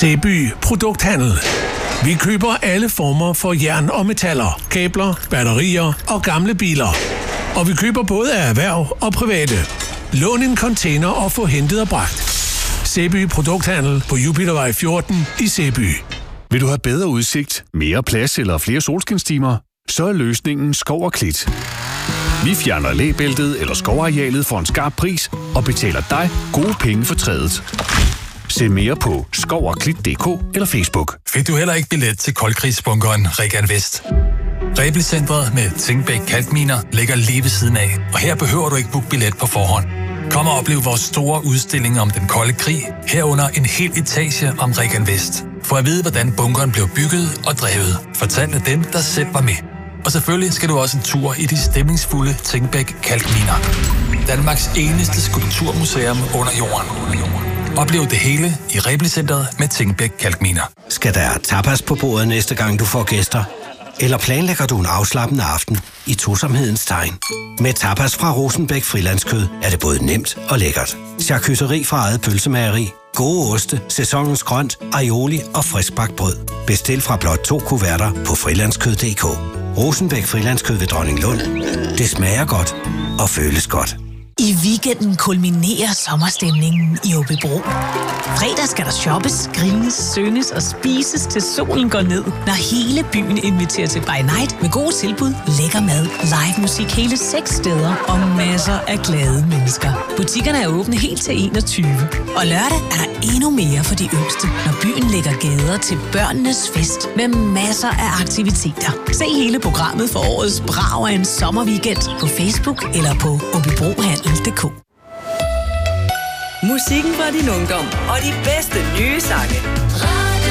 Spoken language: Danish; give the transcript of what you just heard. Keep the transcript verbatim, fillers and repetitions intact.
Sæby Produkthandel. Vi køber alle former for jern og metaller, kabler, batterier og gamle biler. Og vi køber både af erhverv og private. Lån en container og få hentet og bragt. Sæby Produkthandel på Jupitervej fjorten i Sæby. Vil du have bedre udsigt, mere plads eller flere solskinstimer? Så er løsningen Skov og Klit. Vi fjerner læbæltet eller skovarealet for en skarp pris og betaler dig gode penge for trædet. Se mere på skov og klit punktum d k eller Facebook. Fik du heller ikke billet til koldkrigsbunkeren Regan Vest? Rebelcentret med Tingbæk Kalkminer ligger lige ved siden af, og her behøver du ikke booke billet på forhånd. Kom og oplev vores store udstilling om den kolde krig, herunder en hel etage om Regan Vest. For at vide, hvordan bunkeren blev bygget og drevet, fortalt af dem, der selv var med. Og selvfølgelig skal du også en tur i de stemningsfulde Tingbæk Kalkminer. Danmarks eneste skulpturmuseum under jorden. Oplev det hele i Rebelcentret med Tingbæk Kalkminer. Skal der tapas på bordet næste gang, du får gæster? Eller planlægger du en afslappende aften i tosomhedens tegn? Med tapas fra Rosenbæk Frilandskød er det både nemt og lækkert. Charcuterie fra eget pølsemageri, gode oste, sæsonens grønt, aioli og friskbagt brød. Bestil fra blot to kuverter på frilandskød punktum d k. Rosenbæk Frilandskød ved Dronninglund. Det smager godt og føles godt. I weekenden kulminerer sommerstemningen i Aabybro. Fredag skal der shoppes, grines, synges og spises til solen går ned, når hele byen inviterer til by night med gode tilbud, lækker mad, live musik hele seks steder og masser af glade mennesker. Butikkerne er åbne helt til enogtyve. Og lørdag er der endnu mere for de yngste, når byen lægger gader til børnenes fest med masser af aktiviteter. Se hele programmet for årets brag af en sommerweekend på Facebook eller på aabybrohandel punktum d k. Musikken fra din ungdom og de bedste nye sange.